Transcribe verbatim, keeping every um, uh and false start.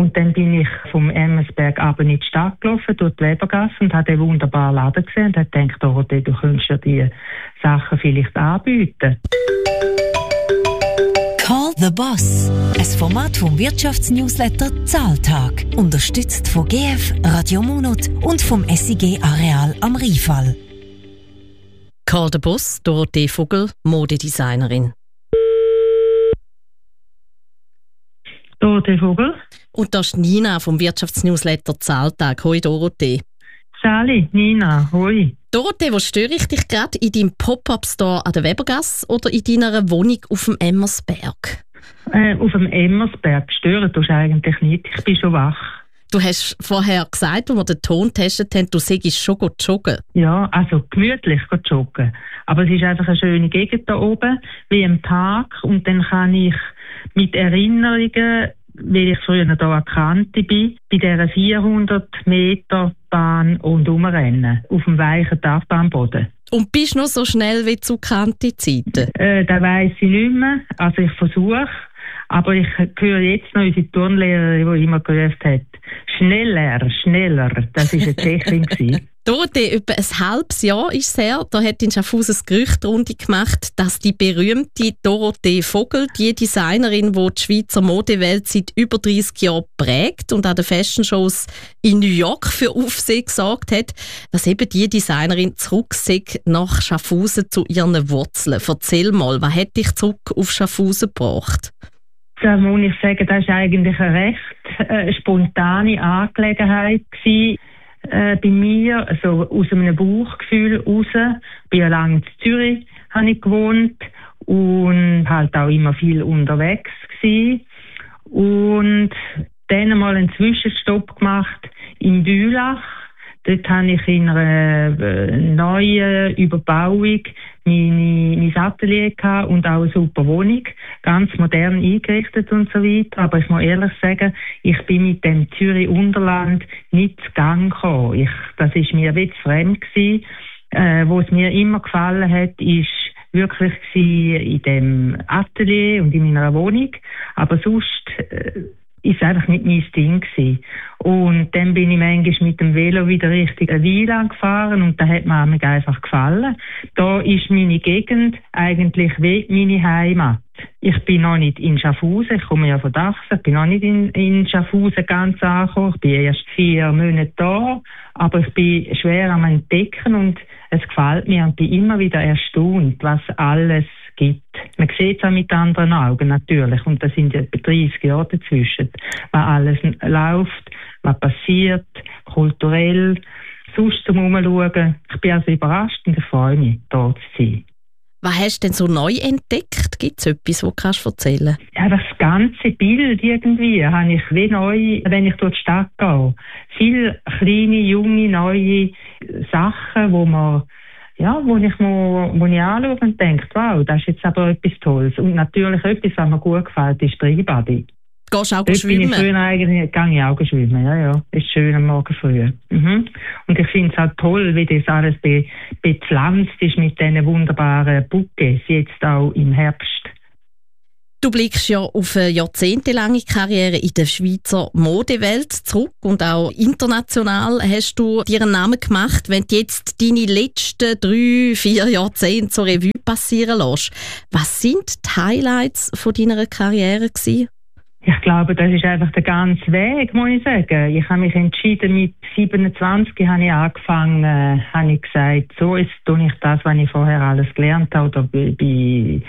Und dann bin ich vom Emmersberg runter in die Stadt gelaufen, durch die Webergasse, und habe den wunderbaren Laden gesehen und habe gedacht, Dorothee, du könntest ja diese Sachen vielleicht anbieten. Call the Boss, ein Format vom Wirtschaftsnewsletter Zahltag, unterstützt von G F, Radio Monat und vom S I G Areal am Rheinfall. Call the Boss, Dorothee Vogel, Modedesignerin. Dorothee Vogel. Und das ist Nina vom Wirtschaftsnewsletter Zahltag. Hoi Dorothee. Sali, Nina, hoi. Dorothee, wo störe ich dich gerade? In deinem Pop-Up-Store an der Webergasse oder in deiner Wohnung auf dem Emmersberg? Äh, auf dem Emmersberg stören tust du eigentlich nicht. Ich bin schon wach. Du hast vorher gesagt, als wir den Ton getestet haben, du seist schon joggen. Ja, also gemütlich joggen. Aber es ist einfach eine schöne Gegend da oben, wie im Park. Und dann kann ich mit Erinnerungen, weil ich früher hier an Kante bin, bei dieser vierhundert Meter Bahn rundherum rennen, auf dem weichen Taufbahnboden. Und bist du noch so schnell wie zu Kante-Zeiten? Äh, das weiss ich nicht mehr. Also ich versuche. Aber ich höre jetzt noch unsere Turnlehrerin, die immer gerufen hat, schneller, schneller. Das war eine Tschechin. Dorothee, etwa ein halbes Jahr ist es her, da hat in Schaffhausen das Gerücht Runde gemacht, dass die berühmte Dorothee Vogel, die Designerin, die die Schweizer Modewelt seit über dreissig Jahren prägt und an den Fashion-Shows in New York für Aufsehen gesorgt hat, dass eben die Designerin zurück nach Schaffhausen zu ihren Wurzeln. Erzähl mal, was hat dich zurück auf Schaffhausen gebracht? Da muss ich sagen, das war eigentlich eine recht äh, spontane Angelegenheit gewesen, äh, bei mir, also aus einem Bauchgefühl raus. Ich bin ja lange in Zürich, habe ich gewohnt und halt auch immer viel unterwegs gewesen. Und dann mal einen Zwischenstopp gemacht in Bülach. Dort habe ich in einer neuen Überbauung meine, mein Atelier gehabt und auch eine super Wohnung, ganz modern eingerichtet und so weiter. Aber ich muss ehrlich sagen, ich bin mit dem Zürich-Unterland nicht zu Gang gekommen. Ich, das war mir ein bisschen fremd gewesen. Äh, wo es mir immer gefallen hat, ist wirklich in dem Atelier und in meiner Wohnung. Aber sonst äh, ist einfach nicht mein Ding gewesen. Und dann bin ich manchmal mit dem Velo wieder Richtung Wieland gefahren und da hat mir einfach gefallen. Da ist meine Gegend eigentlich wie meine Heimat. Ich bin noch nicht in Schaffhausen, ich komme ja von Dachsen, ich bin noch nicht in, in Schaffhausen ganz angekommen. Ich bin erst vier Monate da, aber ich bin schwer am Entdecken und es gefällt mir und bin immer wieder erstaunt, was alles gibt. Man sieht es auch mit anderen Augen natürlich und da sind ja dreißig Jahre dazwischen, was alles läuft, was passiert, kulturell, sonst zum Umschauen. Ich bin also überrascht und ich freue mich, dort zu sein. Was hast du denn so neu entdeckt? Gibt es etwas, was du kannst erzählen kannst? Ja, das ganze Bild irgendwie habe ich wie neu, wenn ich durch die Stadt gehe. Viele kleine, junge, neue Sachen, wo man ja, wo ich mir, wo ich anschaue und denke, wow, das ist jetzt aber etwas Tolles. Und natürlich etwas, was mir gut gefällt, ist Freibadi. Gehst du auch Dort schwimmen? Bin ich früher eigentlich, gehe ich auch schwimmen, ja, ja. Ist schön am Morgen früh. Mhm. Und ich finde es auch toll, wie das alles be, bepflanzt ist mit diesen wunderbaren Bouquets, jetzt auch im Herbst. Du blickst ja auf eine jahrzehntelange Karriere in der Schweizer Modewelt zurück und auch international hast du dir einen Namen gemacht. Wenn du jetzt deine letzten drei, vier Jahrzehnte zur Revue passieren lässt, was sind die Highlights von deiner Karriere gewesen? Ich glaube, das ist einfach der ganze Weg, muss ich sagen. Ich habe mich entschieden, mit siebenundzwanzig habe ich angefangen, äh, habe ich gesagt, so jetzt tue ich das, was ich vorher alles gelernt habe, oder bei